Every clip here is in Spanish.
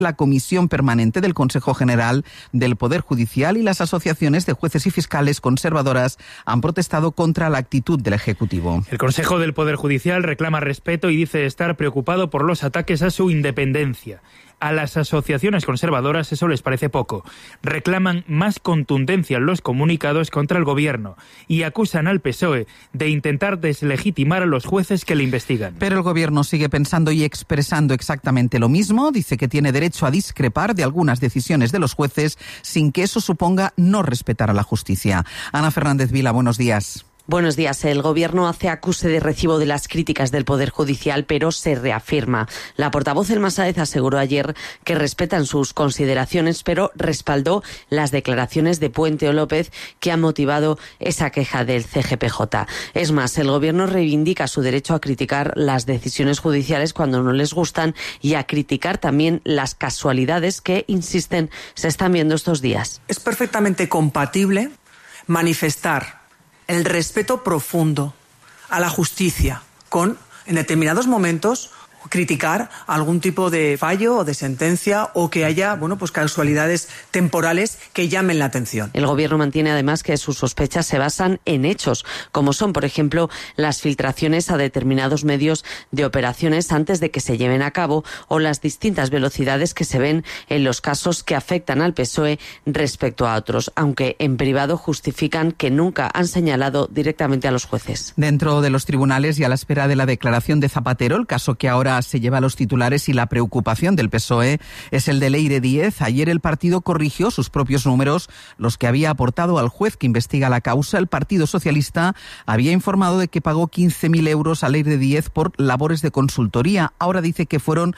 la Comisión Permanente del Consejo General del Poder Judicial y las asociaciones de jueces y fiscales conservadoras han protestado contra la actitud del Ejecutivo. El Consejo del Poder Judicial reclama respeto y dice estar preocupado por los ataques a su independencia. A las asociaciones conservadoras eso les parece poco. Reclaman más contundencia en los comunicados contra el Gobierno y acusan al PSOE de intentar deslegitimar a los jueces que le investigan. Pero el Gobierno sigue pensando y expresando exactamente lo mismo. Dice que tiene derecho a discrepar de algunas decisiones de los jueces sin que eso suponga no respetar a la justicia. Ana Fernández Vila, buenos días. Buenos días. El Gobierno hace acuse de recibo de las críticas del Poder Judicial, pero se reafirma. La portavoz Elma Sáez aseguró ayer que respetan sus consideraciones, pero respaldó las declaraciones de Puente o López que han motivado esa queja del CGPJ. Es más, el Gobierno reivindica su derecho a criticar las decisiones judiciales cuando no les gustan y a criticar también las casualidades que, insisten, se están viendo estos días. Es perfectamente compatible manifestar el respeto profundo a la justicia con, en determinados momentos, criticar algún tipo de fallo o de sentencia o que haya, casualidades temporales que llamen la atención. El Gobierno mantiene además que sus sospechas se basan en hechos, como son, por ejemplo, las filtraciones a determinados medios de operaciones antes de que se lleven a cabo o las distintas velocidades que se ven en los casos que afectan al PSOE respecto a otros, aunque en privado justifican que nunca han señalado directamente a los jueces. Dentro de los tribunales y a la espera de la declaración de Zapatero, el caso que ahora se lleva a los titulares y la preocupación del PSOE es el de Leire Díez. Ayer el partido corrigió sus propios números, los que había aportado al juez que investiga la causa. El Partido Socialista había informado de que pagó 15.000 euros a Leire Díez por labores de consultoría. Ahora dice que fueron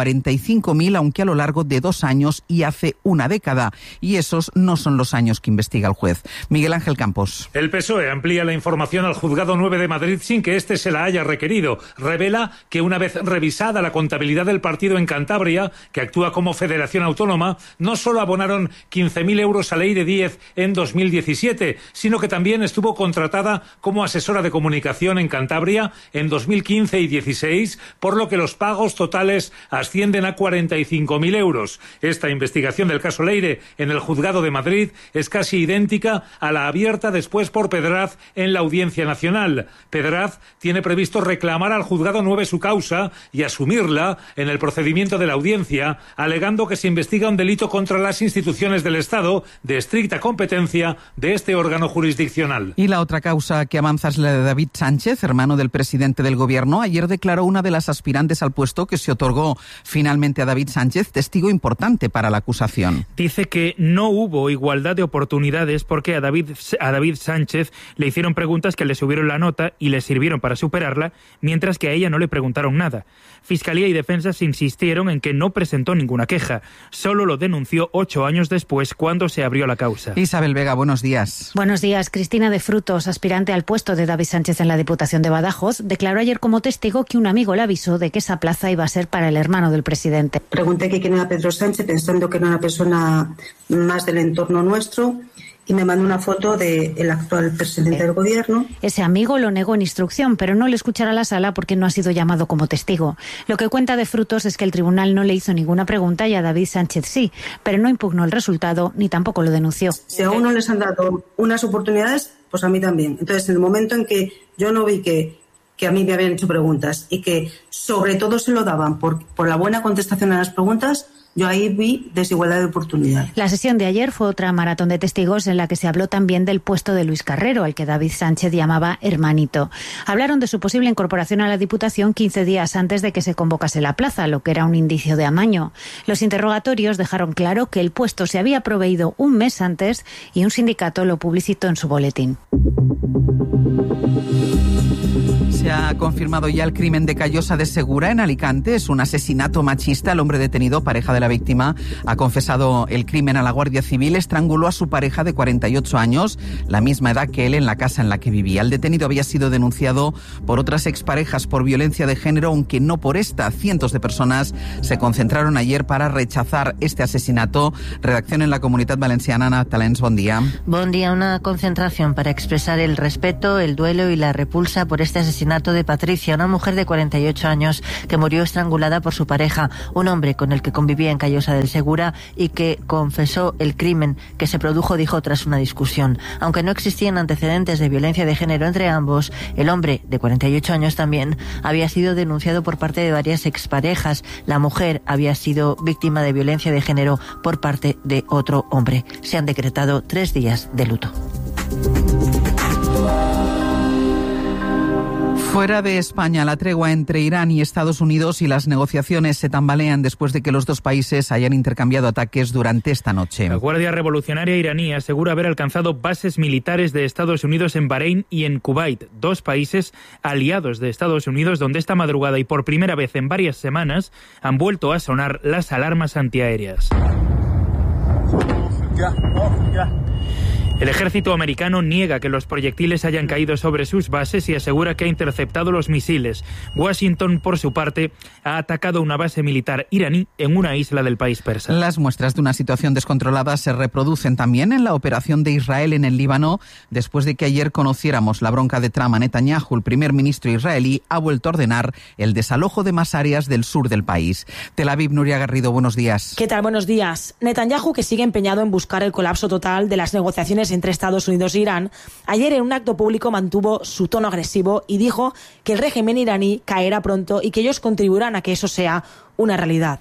45.000, aunque a lo largo de 2 años y hace una década. Y esos no son los años que investiga el juez. Miguel Ángel Campos. El PSOE amplía la información al Juzgado 9 de Madrid sin que éste se la haya requerido. Revela que una vez revisada la contabilidad del partido en Cantabria, que actúa como federación autónoma, no solo abonaron 15.000 euros a Leire Díez en 2017, sino que también estuvo contratada como asesora de comunicación en Cantabria en 2015 y 16, por lo que los pagos totales ascienden a 45.000 euros. Esta investigación del caso Leire en el Juzgado de Madrid es casi idéntica a la abierta después por Pedraz en la Audiencia Nacional. Pedraz tiene previsto reclamar al Juzgado 9 su causa y asumirla en el procedimiento de la audiencia, alegando que se investiga un delito contra las instituciones del Estado de estricta competencia de este órgano jurisdiccional. Y la otra causa que avanza es la de David Sánchez, hermano del presidente del Gobierno. Ayer declaró una de las aspirantes al puesto que se otorgó finalmente a David Sánchez, testigo importante para la acusación. Dice que no hubo igualdad de oportunidades porque a David Sánchez le hicieron preguntas que le subieron la nota y le sirvieron para superarla, mientras que a ella no le preguntaron nada. Fiscalía y Defensa se insistieron en que no presentó ninguna queja. Solo lo denunció 8 años después, cuando se abrió la causa. Isabel Vega, buenos días. Buenos días. Cristina de Frutos, aspirante al puesto de David Sánchez en la Diputación de Badajoz, declaró ayer como testigo que un amigo le avisó de que esa plaza iba a ser para el hermano del presidente. Pregunté que quién era Pedro Sánchez, pensando que era una persona más del entorno nuestro, y me mandó una foto del actual presidente del Gobierno. Ese amigo lo negó en instrucción, pero no le escuchará a la sala porque no ha sido llamado como testigo. Lo que cuenta de Frutos es que el tribunal no le hizo ninguna pregunta y a David Sánchez sí, pero no impugnó el resultado ni tampoco lo denunció. Si a uno les han dado unas oportunidades, pues a mí también. Entonces, en el momento en que yo no vi que a mí me habían hecho preguntas y que sobre todo se lo daban por la buena contestación a las preguntas, yo ahí vi desigualdad de oportunidad. La sesión de ayer fue otra maratón de testigos en la que se habló también del puesto de Luis Carrero, al que David Sánchez llamaba hermanito. Hablaron de su posible incorporación a la Diputación 15 días antes de que se convocase la plaza, lo que era un indicio de amaño. Los interrogatorios dejaron claro que el puesto se había proveído un mes antes y un sindicato lo publicitó en su boletín. Se ha confirmado ya el crimen de Callosa de Segura en Alicante. Es un asesinato machista. El hombre detenido, pareja de la víctima, ha confesado el crimen a la Guardia Civil. Estranguló a su pareja de 48 años, la misma edad que él, en la casa en la que vivía. El detenido había sido denunciado por otras exparejas por violencia de género, aunque no por esta. Cientos de personas se concentraron ayer para rechazar este asesinato. Redacción en la Comunitat Valenciana. Ana Talens, buen día. Buen día. Una concentración para expresar el respeto, el duelo y la repulsa por este asesinato asesinato de Patricia, una mujer de 48 años que murió estrangulada por su pareja, un hombre con el que convivía en Callosa del Segura y que confesó el crimen que se produjo, dijo, tras una discusión. Aunque no existían antecedentes de violencia de género entre ambos, el hombre, de 48 años también, había sido denunciado por parte de varias exparejas. La mujer había sido víctima de violencia de género por parte de otro hombre. Se han decretado 3 días de luto. Fuera de España, la tregua entre Irán y Estados Unidos y las negociaciones se tambalean después de que los dos países hayan intercambiado ataques durante esta noche. La Guardia Revolucionaria iraní asegura haber alcanzado bases militares de Estados Unidos en Bahrein y en Kuwait, 2 países aliados de Estados Unidos, donde esta madrugada y por primera vez en varias semanas han vuelto a sonar las alarmas antiaéreas. El ejército americano niega que los proyectiles hayan caído sobre sus bases y asegura que ha interceptado los misiles. Washington, por su parte, ha atacado una base militar iraní en una isla del país persa. Las muestras de una situación descontrolada se reproducen también en la operación de Israel en el Líbano, después de que ayer conociéramos la bronca de Trump a Netanyahu. El primer ministro israelí ha vuelto a ordenar el desalojo de más áreas del sur del país. Tel Aviv, Nuria Garrido, buenos días. ¿Qué tal? Buenos días. Netanyahu, que sigue empeñado en buscar el colapso total de las negociaciones entre Estados Unidos e Irán, ayer en un acto público mantuvo su tono agresivo y dijo que el régimen iraní caerá pronto y que ellos contribuirán a que eso sea una realidad.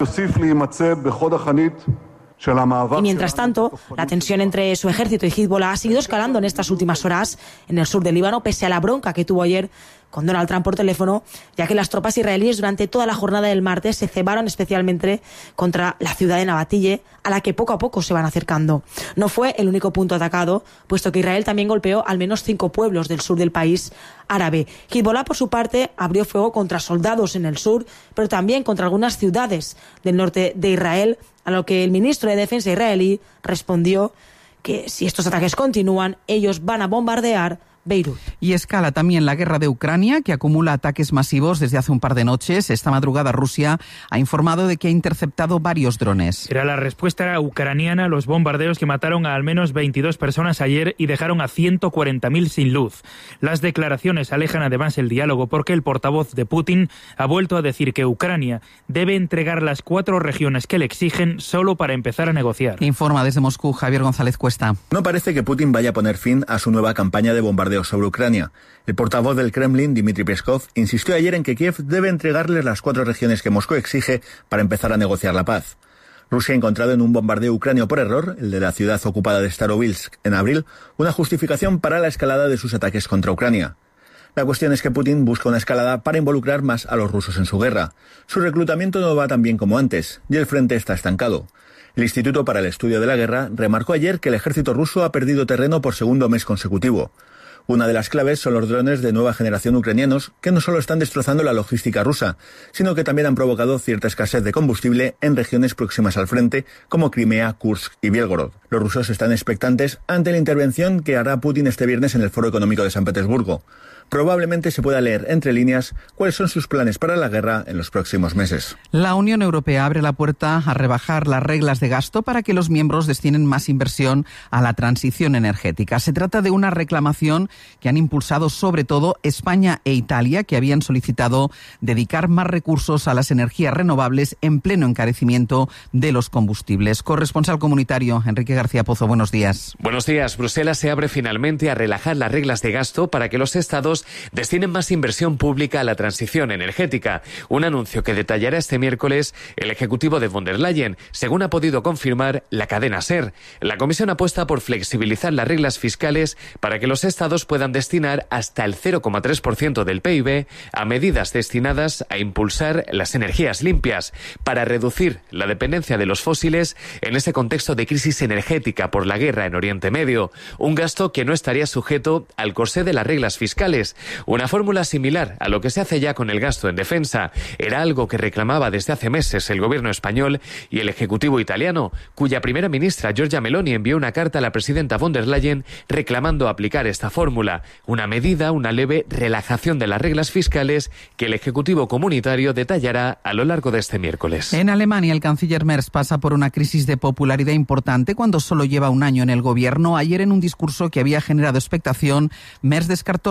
Y mientras tanto, la tensión entre su ejército y Hezbollah ha seguido escalando en estas últimas horas en el sur del Líbano, pese a la bronca que tuvo ayer con Donald Trump por teléfono, ya que las tropas israelíes durante toda la jornada del martes se cebaron especialmente contra la ciudad de Nabatille, a la que poco a poco se van acercando. No fue el único punto atacado, puesto que Israel también golpeó al menos 5 pueblos del sur del país árabe. Hezbollah, por su parte, abrió fuego contra soldados en el sur, pero también contra algunas ciudades del norte de Israel, a lo que el ministro de Defensa israelí respondió que si estos ataques continúan, ellos van a bombardear Beirut. Y escala también la guerra de Ucrania, que acumula ataques masivos desde hace un par de noches. Esta madrugada Rusia ha informado de que ha interceptado varios drones. Era la respuesta ucraniana a los bombardeos que mataron a al menos 22 personas ayer y dejaron a 140.000 sin luz. Las declaraciones alejan además el diálogo porque el portavoz de Putin ha vuelto a decir que Ucrania debe entregar las 4 regiones que le exigen solo para empezar a negociar. Informa desde Moscú Javier González Cuesta. No parece que Putin vaya a poner fin a su nueva campaña de bombardeo sobre Ucrania. El portavoz del Kremlin, Dmitry Peskov, insistió ayer en que Kiev debe entregarles las 4 regiones que Moscú exige para empezar a negociar la paz. Rusia ha encontrado en un bombardeo ucranio por error, el de la ciudad ocupada de Starobilsk en abril, una justificación para la escalada de sus ataques contra Ucrania. La cuestión es que Putin busca una escalada para involucrar más a los rusos en su guerra. Su reclutamiento no va tan bien como antes, y el frente está estancado. El Instituto para el Estudio de la Guerra remarcó ayer que el ejército ruso ha perdido terreno por segundo mes consecutivo. Una de las claves son los drones de nueva generación ucranianos, que no solo están destrozando la logística rusa, sino que también han provocado cierta escasez de combustible en regiones próximas al frente, como Crimea, Kursk y Bielgorod. Los rusos están expectantes ante la intervención que hará Putin este viernes en el Foro Económico de San Petersburgo. Probablemente se pueda leer entre líneas cuáles son sus planes para la guerra en los próximos meses. La Unión Europea abre la puerta a rebajar las reglas de gasto para que los miembros destinen más inversión a la transición energética. Se trata de una reclamación que han impulsado sobre todo España e Italia, que habían solicitado dedicar más recursos a las energías renovables en pleno encarecimiento de los combustibles. Corresponsal comunitario Enrique García Pozo, buenos días. Buenos días. Bruselas se abre finalmente a relajar las reglas de gasto para que los estados destinen más inversión pública a la transición energética. Un anuncio que detallará este miércoles el ejecutivo de von der Leyen, según ha podido confirmar la cadena SER. La Comisión apuesta por flexibilizar las reglas fiscales para que los estados puedan destinar hasta el 0,3% del PIB a medidas destinadas a impulsar las energías limpias, para reducir la dependencia de los fósiles en ese contexto de crisis energética por la guerra en Oriente Medio. Un gasto que no estaría sujeto al corsé de las reglas fiscales. Una fórmula similar a lo que se hace ya con el gasto en defensa. Era algo que reclamaba desde hace meses el gobierno español y el ejecutivo italiano, cuya primera ministra Giorgia Meloni envió una carta a la presidenta von der Leyen reclamando aplicar esta fórmula. Una medida, una leve relajación de las reglas fiscales que el ejecutivo comunitario detallará a lo largo de este miércoles. En Alemania, el canciller Merz pasa por una crisis de popularidad importante cuando solo lleva un año en el gobierno. Ayer, en un discurso que había generado expectación, Merz descartó romper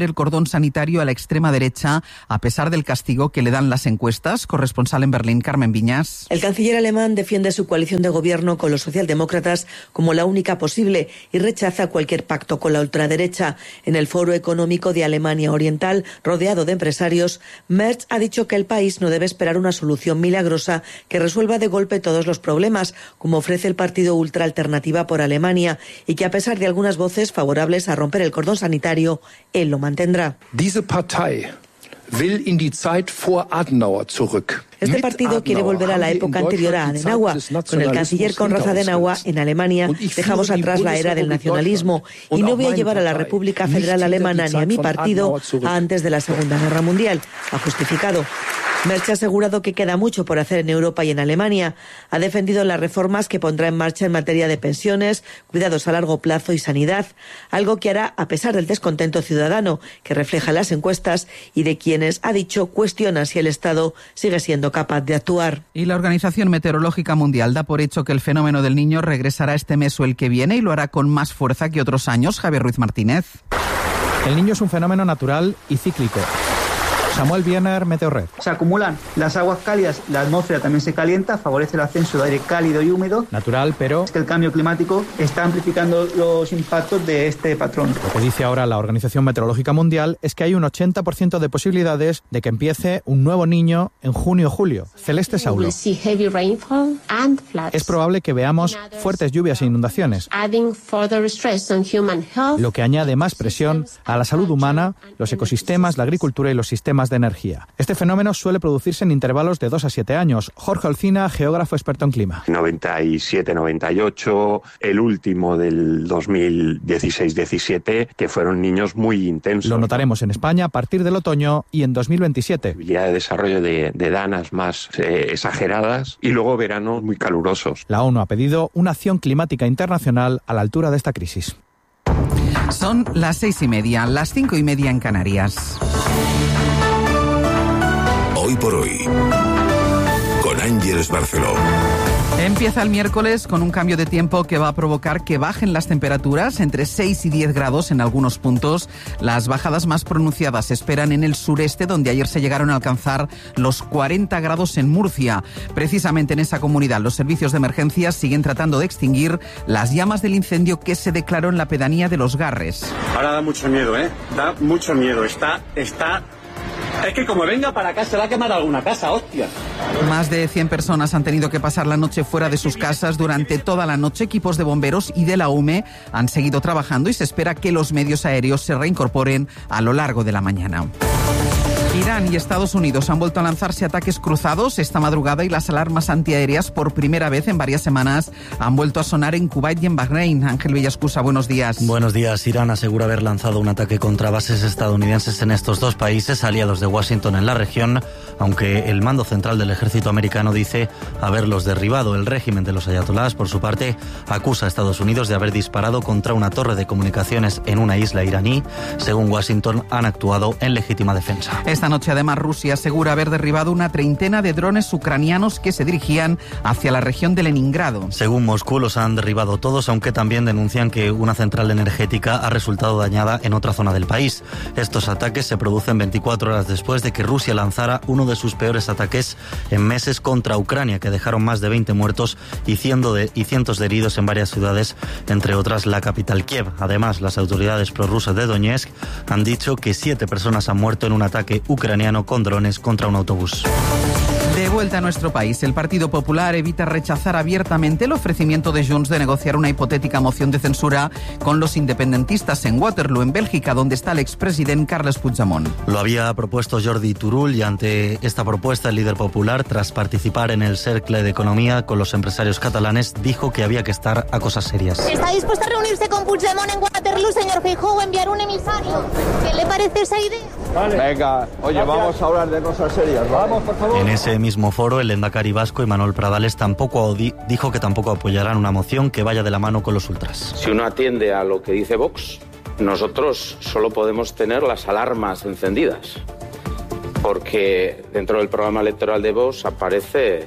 el cordón sanitario a la extrema derecha a pesar del castigo que le dan las encuestas. Corresponsal en Berlín, Carmen Viñas. El canciller alemán defiende su coalición de gobierno con los socialdemócratas como la única posible y rechaza cualquier pacto con la ultraderecha. En el Foro Económico de Alemania Oriental, rodeado de empresarios, Merz ha dicho que el país no debe esperar una solución milagrosa que resuelva de golpe todos los problemas, como ofrece el partido Ultra Alternativa por Alemania, y que a pesar de algunas voces favorables a romper el cordón sanitario, él lo mantendrá. Diese Partei will in die Zeit vor Adenauer zurück. Este partido quiere volver a la época anterior a Adenauer. Con el canciller Konrad Adenauer en Alemania dejamos atrás la era del nacionalismo y no voy a llevar a la República Federal Alemana ni a mi partido a antes de la Segunda Guerra Mundial, ha justificado. Merz ha asegurado que queda mucho por hacer en Europa y en Alemania. Ha defendido las reformas que pondrá en marcha en materia de pensiones, cuidados a largo plazo y sanidad, algo que hará a pesar del descontento ciudadano que refleja las encuestas y de quienes, ha dicho, cuestionan si el Estado sigue siendo capaz de actuar. Y la Organización Meteorológica Mundial da por hecho que el fenómeno del Niño regresará este mes o el que viene y lo hará con más fuerza que otros años. Javier Ruiz Martínez. El Niño es un fenómeno natural y cíclico. Samuel Biener, Meteorred. Se acumulan las aguas cálidas, la atmósfera también se calienta, favorece el ascenso de aire cálido y húmedo. Natural, pero... Es que el cambio climático está amplificando los impactos de este patrón. Lo que dice ahora la Organización Meteorológica Mundial es que hay un 80% de posibilidades de que empiece un nuevo Niño en junio o julio. Celeste Saulo. Es probable que veamos fuertes lluvias e inundaciones, lo que añade más presión a la salud humana, los ecosistemas, la agricultura y los sistemas de energía. Este fenómeno suele producirse en intervalos de 2 a 7 años. Jorge Olcina, geógrafo experto en clima. 97, 98, el último del 2016-17, que fueron niños muy intensos. Lo notaremos en España a partir del otoño y en 2027. Ya de desarrollo de danas más exageradas y luego veranos muy calurosos. La ONU ha pedido una acción climática internacional a la altura de esta crisis. Son las 6:30, las 5:30 en Canarias. Hoy por hoy, con Ángeles Barceló. Empieza el miércoles con un cambio de tiempo que va a provocar que bajen las temperaturas entre 6 y 10 grados en algunos puntos. Las bajadas más pronunciadas se esperan en el sureste, donde ayer se llegaron a alcanzar los 40 grados en Murcia. Precisamente en esa comunidad, los servicios de emergencia siguen tratando de extinguir las llamas del incendio que se declaró en la pedanía de Los Garres. Ahora da mucho miedo, Da mucho miedo. Está... Es que como venga para acá se va a quemar alguna casa, hostia. Más de 100 personas han tenido que pasar la noche fuera de sus casas durante toda la noche. Equipos de bomberos y de la UME han seguido trabajando y se espera que los medios aéreos se reincorporen a lo largo de la mañana. Irán y Estados Unidos han vuelto a lanzarse ataques cruzados esta madrugada y las alarmas antiaéreas por primera vez en varias semanas han vuelto a sonar en Kuwait y en Bahrein. Ángel Villascusa, buenos días. Buenos días. Irán asegura haber lanzado un ataque contra bases estadounidenses en estos dos países, aliados de Washington en la región, aunque el mando central del ejército americano dice haberlos derribado. El régimen de los ayatolás, por su parte, acusa a Estados Unidos de haber disparado contra una torre de comunicaciones en una isla iraní. Según Washington, han actuado en legítima defensa. Esta noche, además, Rusia asegura haber derribado una treintena de drones ucranianos que se dirigían hacia la región de Leningrado. Según Moscú, los han derribado todos, aunque también denuncian que una central energética ha resultado dañada en otra zona del país. Estos ataques se producen 24 horas después de que Rusia lanzara uno de sus peores ataques en meses contra Ucrania, que dejaron más de 20 muertos y cientos de heridos en varias ciudades, entre otras la capital Kiev. Además, las autoridades prorrusas de Donetsk han dicho que 7 personas han muerto en un ataque ucraniano con drones contra un autobús. De vuelta a nuestro país, el Partido Popular evita rechazar abiertamente el ofrecimiento de Junts de negociar una hipotética moción de censura con los independentistas en Waterloo, en Bélgica, donde está el expresidente Carles Puigdemont. Lo había propuesto Jordi Turull y ante esta propuesta el líder popular, tras participar en el Cercle de Economía con los empresarios catalanes, dijo que había que estar a cosas serias. ¿Está dispuesto a reunirse con Puigdemont en Waterloo, señor Feijóo, o enviar un emisario? ¿Qué le parece esa idea? Vale. Venga, oye, vamos a hablar de cosas serias, ¿vale? Vamos, por favor. En ese mismo foro, el lehendakari vasco Imanol Pradales dijo que tampoco apoyarán una moción que vaya de la mano con los ultras. Si uno atiende a lo que dice Vox, nosotros solo podemos tener las alarmas encendidas, porque dentro del programa electoral de Vox aparece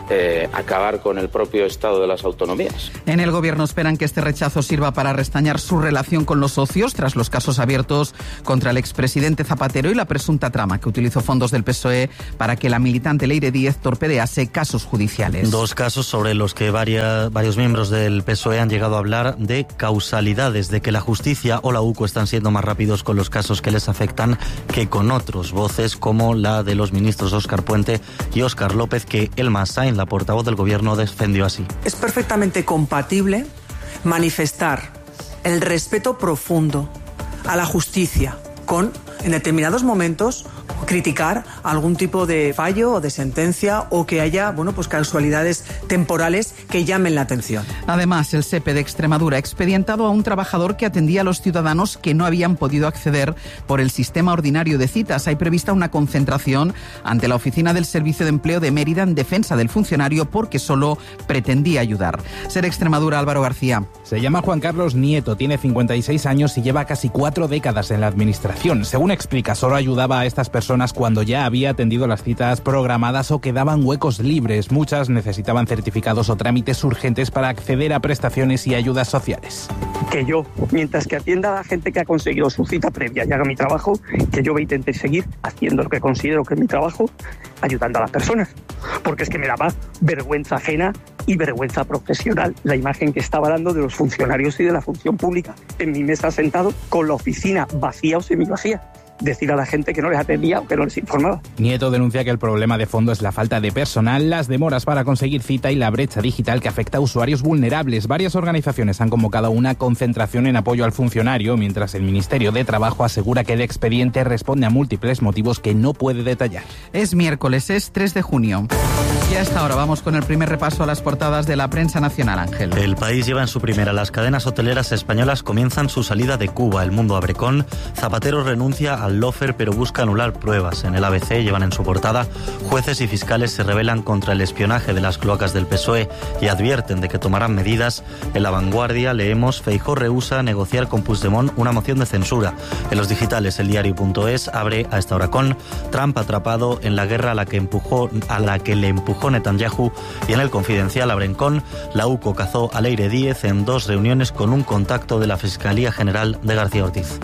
acabar con el propio Estado de las autonomías. En el Gobierno esperan que este rechazo sirva para restañar su relación con los socios tras los casos abiertos contra el expresidente Zapatero y la presunta trama que utilizó fondos del PSOE para que la militante Leire Díez torpedease casos judiciales. 2 casos sobre los que varios miembros del PSOE han llegado a hablar de causalidades, de que la justicia o la UCO están siendo más rápidos con los casos que les afectan que con otros. Voces como la de los ministros Óscar Puente y Óscar López, que Elma Sainz, la portavoz del Gobierno, defendió así. Es perfectamente compatible manifestar el respeto profundo a la justicia con, en determinados momentos, criticar algún tipo de fallo o de sentencia o que haya, casualidades temporales que llamen la atención. Además, el SEPE de Extremadura ha expedientado a un trabajador que atendía a los ciudadanos que no habían podido acceder por el sistema ordinario de citas. Hay prevista una concentración ante la oficina del Servicio de Empleo de Mérida en defensa del funcionario porque solo pretendía ayudar. Ser Extremadura, Álvaro García. Se llama Juan Carlos Nieto, tiene 56 años y lleva casi 4 décadas en la administración. Según explica, solo ayudaba a estas personas cuando ya había atendido las citas programadas o quedaban huecos libres. Muchas necesitaban certificados o trámites urgentes para acceder a prestaciones y ayudas sociales. Que yo, mientras que atienda a la gente que ha conseguido su cita previa y haga mi trabajo, que yo voy a intentar seguir haciendo lo que considero que es mi trabajo, ayudando a las personas. Porque es que me daba vergüenza ajena y vergüenza profesional la imagen que estaba dando de los funcionarios y de la función pública. En mi mesa sentado con la oficina vacía o semivacía. Decir a la gente que no les atendía o que no les informaba. Nieto denuncia que el problema de fondo es la falta de personal, las demoras para conseguir cita y la brecha digital que afecta a usuarios vulnerables. Varias organizaciones han convocado una concentración en apoyo al funcionario, mientras el Ministerio de Trabajo asegura que el expediente responde a múltiples motivos que no puede detallar. Es miércoles, es 3 de junio. Y a esta hora vamos con el primer repaso a las portadas de la prensa nacional, Ángel. El País lleva en su primera: las cadenas hoteleras españolas comienzan su salida de Cuba. El Mundo abre con: Zapatero renuncia al lofer pero busca anular pruebas. En el ABC llevan en su portada: jueces y fiscales se rebelan contra el espionaje de las cloacas del PSOE y advierten de que tomarán medidas. En La Vanguardia leemos: Feijóo rehúsa negociar con Puigdemont una moción de censura. En los digitales, el diario.es abre a esta hora con: Trump atrapado en la guerra a la que le empujó Netanyahu. Y en El Confidencial abren con: la UCO cazó a Leire Díez en 2 reuniones con un contacto de la Fiscalía General de García Ortiz.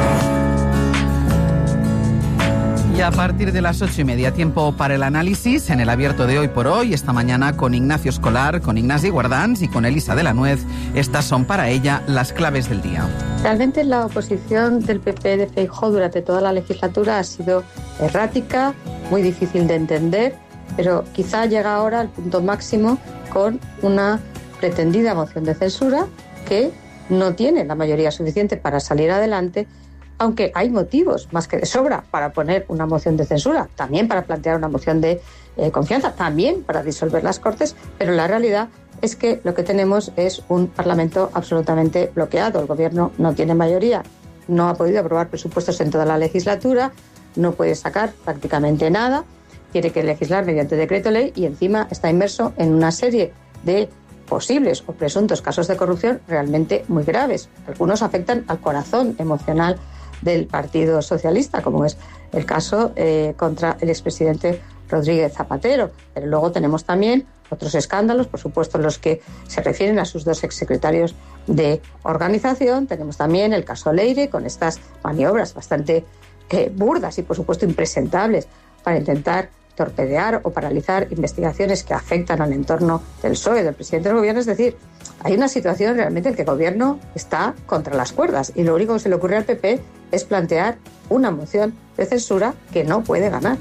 Y a partir de las 8:30, tiempo para el análisis en el abierto de Hoy por Hoy, esta mañana con Ignacio Escolar, con Ignasi Guardans y con Elisa de la Nuez. Estas son para ella las claves del día. Realmente la oposición del PP de Feijóo durante toda la legislatura ha sido errática, muy difícil de entender, pero quizá llega ahora al punto máximo con una pretendida moción de censura que no tiene la mayoría suficiente para salir adelante, aunque hay motivos más que de sobra para poner una moción de censura, también para plantear una moción de confianza, también para disolver las Cortes, pero la realidad es que lo que tenemos es un Parlamento absolutamente bloqueado. El Gobierno no tiene mayoría, no ha podido aprobar presupuestos en toda la legislatura, no puede sacar prácticamente nada, tiene que legislar mediante decreto ley y encima está inmerso en una serie de posibles o presuntos casos de corrupción realmente muy graves. Algunos afectan al corazón emocional del Partido Socialista, como es el caso contra el expresidente Rodríguez Zapatero. Pero luego tenemos también otros escándalos, por supuesto los que se refieren a sus 2 exsecretarios de organización. Tenemos también el caso Leire, con estas maniobras bastante burdas y por supuesto impresentables para intentar torpedear o paralizar investigaciones que afectan al entorno del PSOE, del presidente del gobierno. Es decir, hay una situación realmente en que el gobierno está contra las cuerdas y lo único que se le ocurre al PP es plantear una moción de censura que no puede ganar.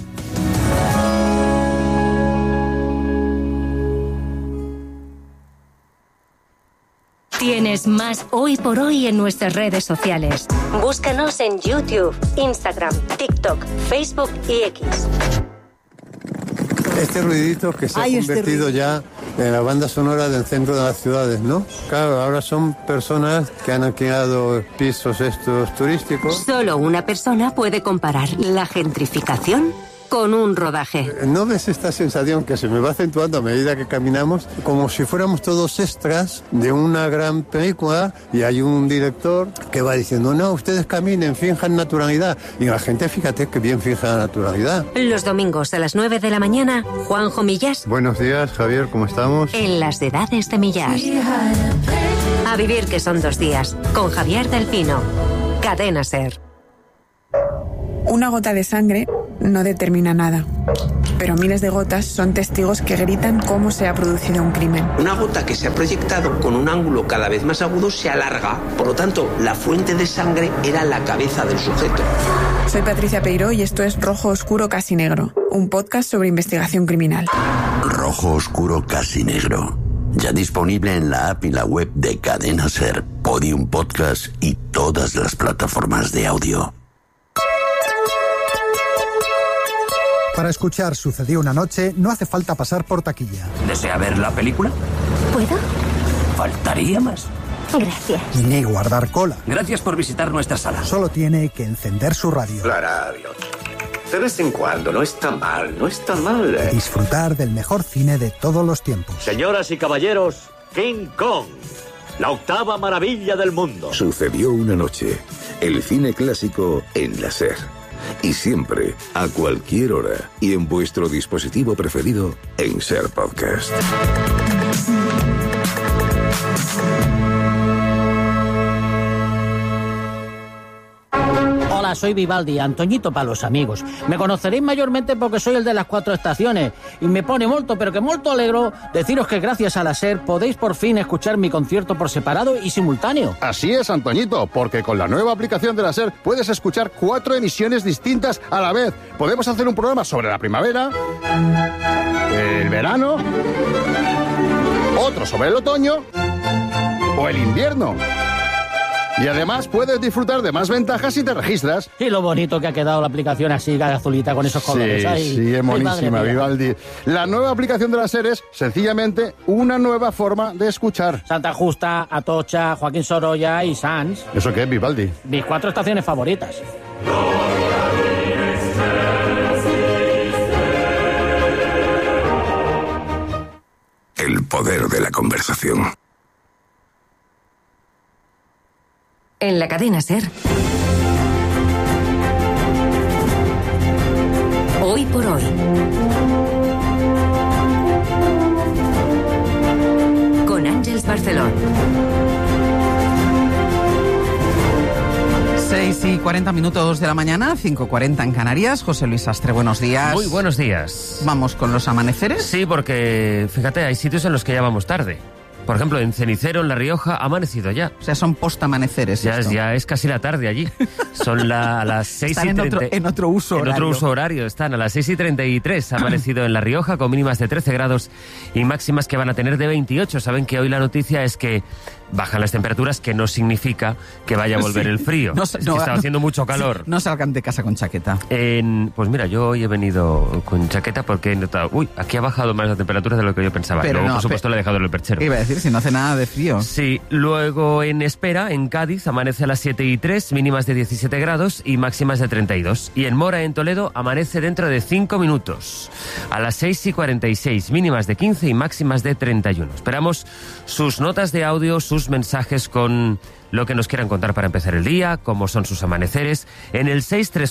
Tienes más Hoy por Hoy en nuestras redes sociales. Búscanos en YouTube, Instagram, TikTok, Facebook y X. Este ruidito que se ha convertido ya en la banda sonora del centro de las ciudades, ¿no? Claro, ahora son personas que han alquilado pisos estos turísticos. Solo una persona puede comparar la gentrificación con un rodaje. ¿No ves esta sensación que se me va acentuando a medida que caminamos? Como si fuéramos todos extras de una gran película y hay un director que va diciendo, no, ustedes caminen, finjan naturalidad. Y la gente, fíjate que bien finja la naturalidad. Los domingos a las 9 de la mañana, Juanjo Millás. Buenos días, Javier, ¿cómo estamos? En Las Edades de Millás. A vivir que son 2 días, con Javier del Pino. Cadena SER. Una gota de sangre no determina nada, pero miles de gotas son testigos que gritan cómo se ha producido un crimen. Una gota que se ha proyectado con un ángulo cada vez más agudo se alarga, por lo tanto, la fuente de sangre era la cabeza del sujeto. Soy Patricia Peiró y esto es Rojo Oscuro Casi Negro, un podcast sobre investigación criminal. Rojo Oscuro Casi Negro, ya disponible en la app y la web de Cadena SER, Podium Podcast y todas las plataformas de audio. Para escuchar Sucedió una noche, no hace falta pasar por taquilla. ¿Desea ver la película? ¿Puedo? Faltaría más. Gracias. Ni guardar cola. Gracias por visitar nuestra sala. Solo tiene que encender su radio. La radio. De vez en cuando, no está mal, no está mal. Disfrutar del mejor cine de todos los tiempos. Señoras y caballeros, King Kong, la 8ª maravilla del mundo. Sucedió una noche. El cine clásico en la SER. Y siempre, a cualquier hora y en vuestro dispositivo preferido en SER Podcast. Hola, soy Vivaldi, Antoñito para los amigos. Me conoceréis mayormente porque soy el de las 4 estaciones y me pone molto, pero que molto alegro deciros que gracias a la SER podéis por fin escuchar mi concierto por separado y simultáneo. Así es, Antoñito, porque con la nueva aplicación de la SER puedes escuchar 4 emisiones distintas a la vez. Podemos hacer un programa sobre la primavera, el verano, otro sobre el otoño o el invierno. Y además puedes disfrutar de más ventajas si te registras. Y lo bonito que ha quedado la aplicación así, azulita, con esos colores. Sí, ay, sí, es monísima, ay, Vivaldi. La nueva aplicación de la SER es, sencillamente, una nueva forma de escuchar. Santa Justa, Atocha, Joaquín Sorolla y Sanz. ¿Eso qué es, Vivaldi? Mis 4 estaciones favoritas. El poder de la conversación. En la cadena SER. Hoy por hoy. Con Ángeles Barceló. 6:40 de la mañana, 5:40 en Canarias. José Luis Sastre, buenos días. Muy buenos días. ¿Vamos con los amaneceres? Sí, porque, fíjate, hay sitios en los que ya vamos tarde. Por ejemplo, en Cenicero, en La Rioja, ha amanecido ya. O sea, son post-amaneceres. Ya es casi la tarde allí. Son a las 6:30. En otro uso horario. En otro uso horario. Están a las 6:33. Ha amanecido en La Rioja con mínimas de 13 grados y máximas que van a tener de 28. Saben que hoy la noticia es que bajan las temperaturas, que no significa que vaya a volver el frío. Es que estaba haciendo mucho calor. No salgan de casa con chaqueta. Pues mira, yo hoy he venido con chaqueta porque he notado, aquí ha bajado más la temperatura de lo que yo pensaba. Pero luego, por supuesto, le he dejado el perchero. Iba a decir, si no hace nada de frío. Sí, luego en Espera, en Cádiz, amanece a las 7:03, mínimas de 17 grados y máximas de 32. Y en Mora, en Toledo, amanece dentro de 5 minutos, a las 6:46, mínimas de 15 y máximas de 31. Esperamos sus notas de audio, sus mensajes con lo que nos quieran contar para empezar el día, cómo son sus amaneceres, en el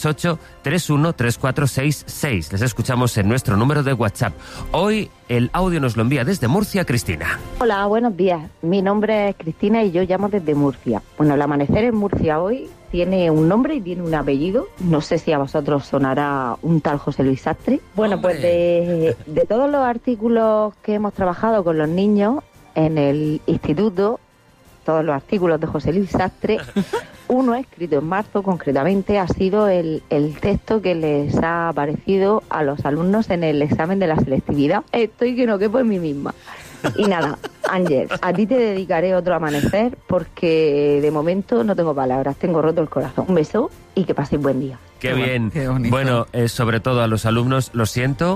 638-313466. Les escuchamos en nuestro número de WhatsApp. Hoy el audio nos lo envía desde Murcia, Cristina. Hola, buenos días. Mi nombre es Cristina y yo llamo desde Murcia. Bueno, el amanecer en Murcia hoy tiene un nombre y tiene un apellido. No sé si a vosotros sonará un tal José Luis Sastre. Bueno, pues de todos los artículos que hemos trabajado con los niños en el instituto, todos los artículos de José Luis Sastre, uno escrito en marzo concretamente ha sido el texto que les ha aparecido a los alumnos en el examen de la selectividad. Estoy que no quepo en mí misma. Y nada, Ángel, a ti te dedicaré otro amanecer porque de momento no tengo palabras, tengo roto el corazón. Un beso y que paséis buen día. Qué bien. Qué bonito. Bueno, sobre todo a los alumnos, lo siento.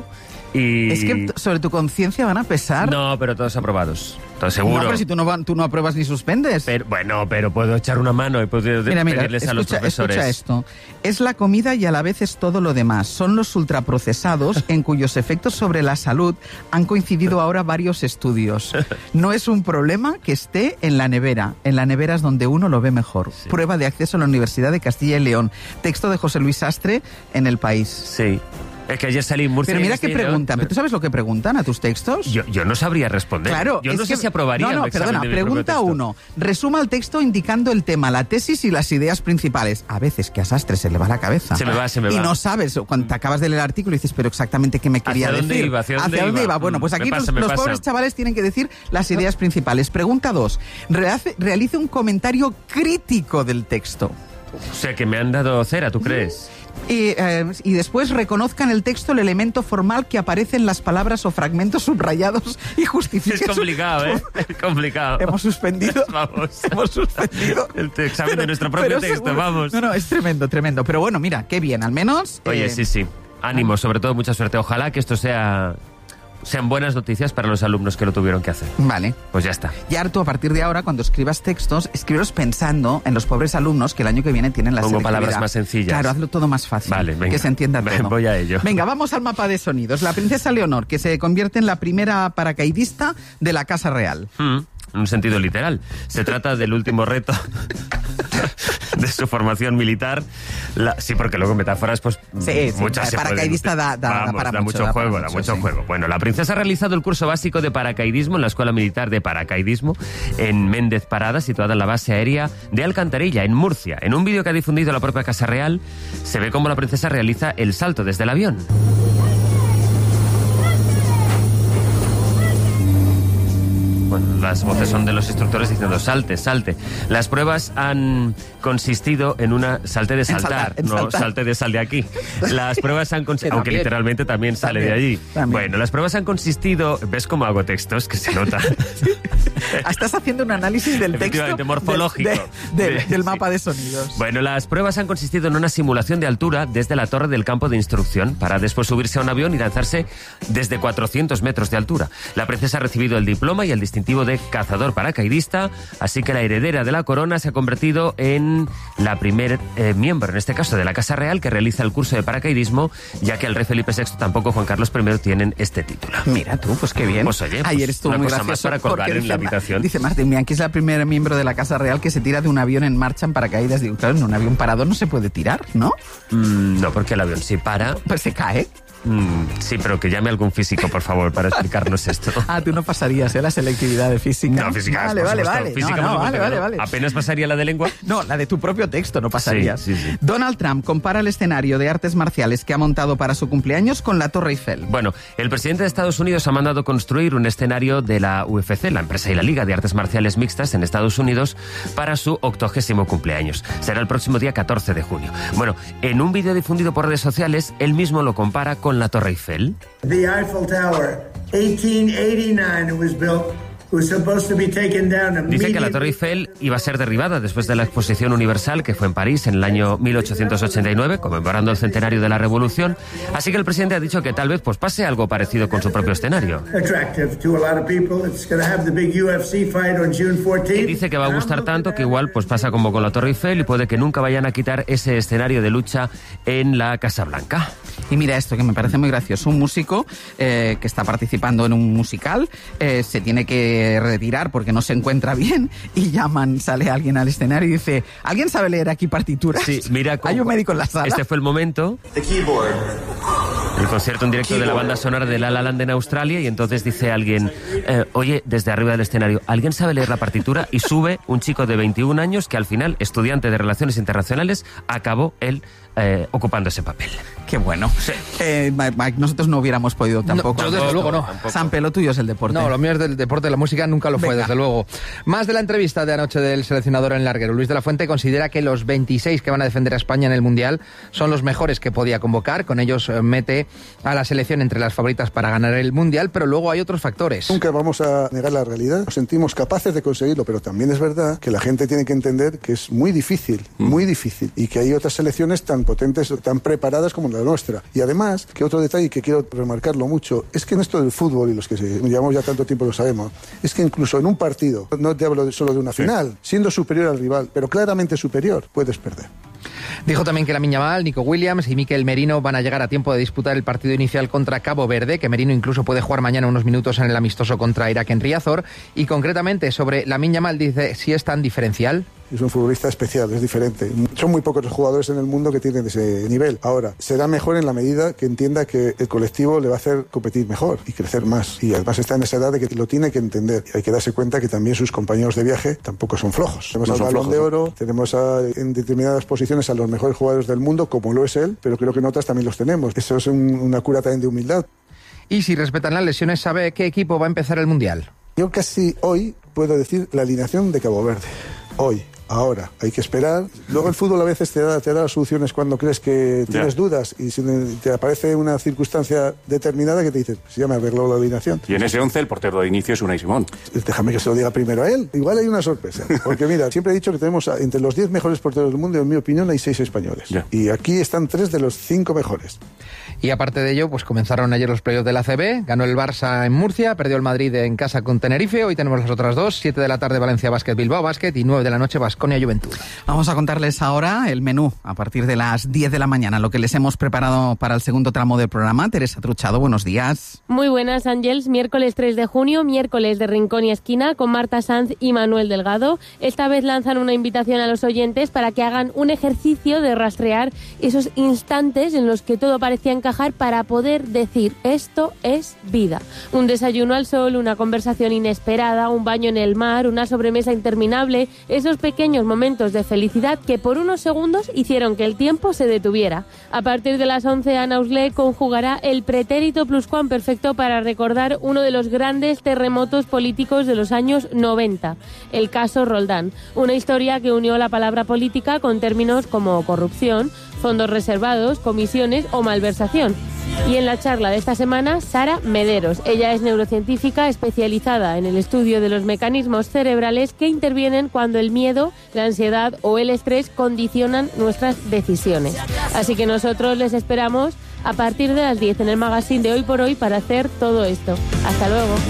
Y... Es que sobre tu conciencia van a pesar. No, pero todos aprobados. Todo seguro. No, pero si tú no apruebas ni suspendes. Pero puedo echar una mano y puedo pedirles a los profesores. Escucha esto. Es la comida y a la vez es todo lo demás. Son los ultraprocesados en cuyos efectos sobre la salud han coincidido ahora varios estudios. No es un problema que esté en la nevera. En la nevera es donde uno lo ve mejor. Sí. Prueba de acceso a la Universidad de Castilla y León. Texto de José Luis Sastre en El País. Sí. Es que ayer salí en Murcia. Pero mira qué preguntan. ¿Tú sabes lo que preguntan a tus textos? Yo no sabría responder. Claro. Yo no sé si aprobaría. No, perdona. Pregunta 1. Resuma el texto indicando el tema, la tesis y las ideas principales. A veces que a Sastre se le va la cabeza. Se me va. Y no sabes, cuando te acabas de leer el artículo dices, pero exactamente qué me quería decir. ¿Hacia dónde iba? Bueno, pues aquí los pobres chavales tienen que decir las ideas principales. Pregunta 2. Realice un comentario crítico del texto. O sea, que me han dado cera, ¿tú crees? Y después reconozcan el texto el elemento formal que aparece en las palabras o fragmentos subrayados y justifiquen. Es complicado, Es complicado. Hemos suspendido. Hemos suspendido el examen de nuestro propio texto, seguro. Vamos. No, es tremendo. Pero bueno, mira, qué bien, al menos. Oye, sí. Ánimo, sobre todo mucha suerte. Ojalá que esto sean buenas noticias para los alumnos que lo tuvieron que hacer. Vale. Pues ya está. Y ahora tú, a partir de ahora, cuando escribas textos, escríbelos pensando en los pobres alumnos que el año que viene tienen la selectividad. Pongo palabras más sencillas. Claro, hazlo todo más fácil. Vale, venga. Que se entienda todo. Voy a ello. Venga, vamos al mapa de sonidos. La princesa Leonor, que se convierte en la primera paracaidista de la Casa Real. En un sentido literal. Se trata del último reto de su formación militar. Sí, porque luego metáforas, pues muchas se paracaidista da mucho juego. Bueno, la princesa ha realizado el curso básico de paracaidismo en la Escuela Militar de Paracaidismo en Méndez Parada, situada en la base aérea de Alcantarilla, en Murcia. En un vídeo que ha difundido la propia Casa Real, se ve cómo la princesa realiza el salto desde el avión. Bueno, las voces son de los instructores diciendo salte. Las pruebas han consistido en una... Salte de saltar, salte de sal de aquí. Las pruebas han consistido... Aunque literalmente también sale de allí. Bueno, las pruebas han consistido... ¿Ves cómo hago textos? Que se nota. Estás haciendo un análisis del texto morfológico del mapa de sonidos. Bueno, las pruebas han consistido en una simulación de altura desde la torre del campo de instrucción para después subirse a un avión y lanzarse desde 400 metros de altura. La princesa ha recibido el diploma y el distintivo de cazador paracaidista, así que la heredera de la corona se ha convertido en la primer miembro, en este caso de la Casa Real, que realiza el curso de paracaidismo, ya que el rey Felipe VI tampoco Juan Carlos I tienen este título. Mira tú, pues qué bien. Pues oye, ayer estuvo una muy cosa gracioso más para colgar en la habitación. Dice Martín Bianchi, es la primera miembro de la Casa Real que se tira de un avión en marcha en paracaídas. Digo, claro, en un avión parado no se puede tirar, ¿no? No, porque el avión si para... Pues se cae. Sí, pero que llame algún físico, por favor, para explicarnos esto. Tú no pasarías la selectividad de física. No, física. Vale. Física vale. ¿Apenas pasaría la de lengua? No, la de tu propio texto no pasarías. Sí. Donald Trump compara el escenario de artes marciales que ha montado para su cumpleaños con la Torre Eiffel. Bueno, el presidente de Estados Unidos ha mandado construir un escenario de la UFC, la empresa y la Liga de Artes Marciales Mixtas en Estados Unidos, para su 80º cumpleaños. Será el próximo día 14 de junio. Bueno, en un vídeo difundido por redes sociales, él mismo lo compara con la Torre Eiffel. The Eiffel Tower, 1889 it was built. Dice que la Torre Eiffel iba a ser derribada después de la Exposición Universal que fue en París en el año 1889, conmemorando el centenario de la Revolución. Así que el presidente ha dicho que tal vez pase algo parecido con su propio escenario. Y dice que va a gustar tanto que igual pasa como con la Torre Eiffel y puede que nunca vayan a quitar ese escenario de lucha en la Casa Blanca. Y mira esto, que me parece muy gracioso. Un músico que está participando en un musical se tiene que retirar porque no se encuentra bien y sale alguien al escenario y dice, ¿alguien sabe leer aquí partituras? Sí, mira, hay un médico en la sala. Este fue el momento. El concierto en directo de la banda sonora de La La Land en Australia, y entonces dice alguien, oye, desde arriba del escenario, ¿alguien sabe leer la partitura? Y sube un chico de 21 años que al final, estudiante de Relaciones Internacionales, acabó él ocupando ese papel. Qué bueno. Sí. Mike, nosotros no hubiéramos podido tampoco. No, desde luego no. Sampe, lo tuyo es el deporte. No, lo mío es del deporte, la música nunca lo fue, desde luego. Más de la entrevista de anoche del seleccionador en larguero. Luis de la Fuente considera que los 26 que van a defender a España en el Mundial son los mejores que podía convocar. Con ellos mete coloque a la selección entre las favoritas para ganar el Mundial, pero luego hay otros factores. Nunca vamos a negar la realidad, nos sentimos capaces de conseguirlo, pero también es verdad que la gente tiene que entender que es muy difícil, y que hay otras selecciones tan potentes, tan preparadas como la nuestra. Y además, que otro detalle que quiero remarcarlo mucho, es que en esto del fútbol, y los que llevamos ya tanto tiempo lo sabemos, es que incluso en un partido, no te hablo solo de una final, siendo superior al rival, pero claramente superior, puedes perder. Dijo también que Lamine Yamal, Nico Williams y Mikel Merino van a llegar a tiempo de disputar el partido inicial contra Cabo Verde, que Merino incluso puede jugar mañana unos minutos en el amistoso contra Irak en Riazor. Y concretamente sobre Lamine Yamal dice si es tan diferencial. Es un futbolista especial, es diferente. Son muy pocos los jugadores en el mundo que tienen ese nivel. Ahora, será mejor en la medida que entienda que el colectivo le va a hacer competir mejor y crecer más. Y además está en esa edad de que lo tiene que entender. Y hay que darse cuenta que también sus compañeros de viaje tampoco son flojos. Tenemos al Balón de Oro, tenemos en determinadas posiciones a los mejores jugadores del mundo, como lo es él, pero creo que en otras también los tenemos. Eso es una cura también de humildad. Y si respetan las lesiones, ¿sabe qué equipo va a empezar el Mundial? Yo casi hoy puedo decir la alineación de Cabo Verde. Hoy. Ahora, hay que esperar. Luego el fútbol a veces te da soluciones cuando crees que tienes dudas y si te aparece una circunstancia determinada que te dices, pues ya me arregló la alineación. Y en ese 11 el portero de inicio es Unai Simón. Déjame que se lo diga primero a él. Igual hay una sorpresa. Porque mira, siempre he dicho que tenemos entre los 10 mejores porteros del mundo, en mi opinión, hay 6 españoles. Y aquí están 3 de los 5 mejores. Y aparte de ello, pues comenzaron ayer los playoffs del ACB, ganó el Barça en Murcia, perdió el Madrid en casa con Tenerife, hoy tenemos las otras dos, 7 de la tarde Valencia Basket Bilbao Basket y 9 de la noche Baskonia Juventud. Vamos a contarles ahora el menú a partir de las 10 de la mañana, lo que les hemos preparado para el segundo tramo del programa. Teresa Truchado, buenos días. Muy buenas, Ángels. Miércoles 3 de junio, miércoles de Rincón y Esquina con Marta Sanz y Manuel Delgado. Esta vez lanzan una invitación a los oyentes para que hagan un ejercicio de rastrear esos instantes en los que todo parecía encajar para poder decir esto es vida. Un desayuno al sol, una conversación inesperada, un baño en el mar, una sobremesa interminable, esos pequeños momentos de felicidad que por unos segundos hicieron que el tiempo se detuviera. A partir de las 11, Ana Usle conjugará el pretérito pluscuamperfecto para recordar uno de los grandes terremotos políticos de los años 90, el caso Roldán, una historia que unió la palabra política con términos como corrupción, fondos reservados, comisiones o malversación. Y en la charla de esta semana, Sara Mederos. Ella es neurocientífica especializada en el estudio de los mecanismos cerebrales que intervienen cuando el miedo, la ansiedad o el estrés condicionan nuestras decisiones. Así que nosotros les esperamos a partir de las 10 en el magazine de Hoy por Hoy para hacer todo esto. Hasta luego.